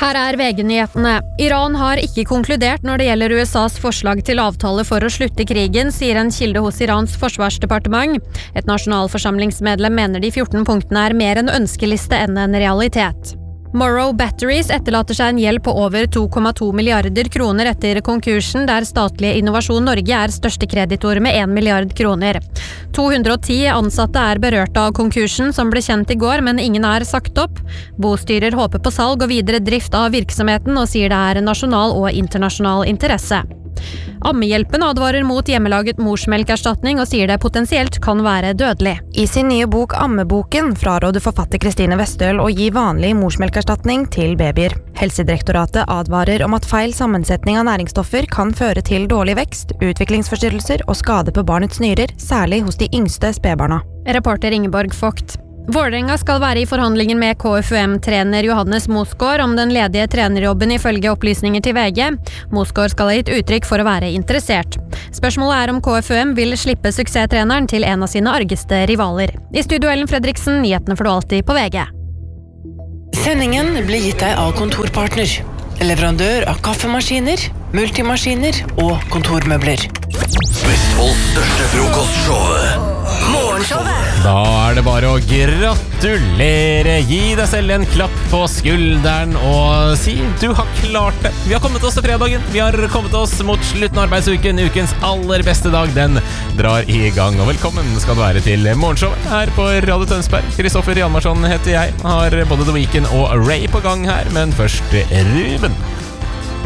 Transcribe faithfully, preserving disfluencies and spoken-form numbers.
Her er V G-nyhetene. Iran har ikke konkludert når det gjelder U S A's forslag til avtale for å slutte krigen, sier en kilde hos Irans forsvarsdepartement. Et nasjonalforsamlingsmedlem mener de fjorten punktene er mer en ønskeliste enn en realitet. Morrow Batteries etterlater seg en gjeld på over to komma to milliarder kroner etter konkursen, der statlige Innovasjon Norge er største kreditor med en milliard kroner. to hundre og ti ansatte er berørt av konkursen, som ble kjent i går, men ingen er sagt opp. Bostyrer håper på salg og videre drift av virksomheten, og sier det er nasjonal og internasjonal interesse. Ammehjelpen advarer mot hjemmelaget morsmelkerstatning og sier det potensielt kan være dødelig. I sin nye bok Ammeboken fraråder forfatter Kristine Westøl å gi vanlig morsmelkerstatning til babyer. Helsedirektoratet advarer om at feil sammensetning av næringsstoffer kan føre til dårlig vekst, utviklingsforstyrrelser og skade på barnets nyrer, særlig hos de yngste spedbarna. Reporter Ingeborg Vogt. Vålerenga skal være i forhandlingen med K F U M-trener Johannes Mosgaard om den ledige trenerjobben ifølge opplysninger til V G. Mosgaard skal ha gitt uttrykk for å være interessert. Spørsmålet er om K F U M vil slippe suksesstreneren til en av sine argeste rivaler. I studio Ellen Fredriksen, nyhetene får du alltid på V G. Sendingen blir gitt deg av Kontorpartner, leverandør av kaffemaskiner, multimaskiner og kontormøbler. Vestfolds største frokostshowet. Morgenshowet. Da er det bare å gratulere, gi deg selv en klapp på skulderen og si du har klart det. Vi har kommet oss til fredagen, vi har kommet oss mot slutten av arbeidsuken, ukens aller beste dag, den drar i gang. Og velkommen skal du være til Morgenshowet her på Radio Tønsberg. Kristoffer Hjalmarsson heter jeg, har både The Weeknd og Ray på gang her, men først Ruben.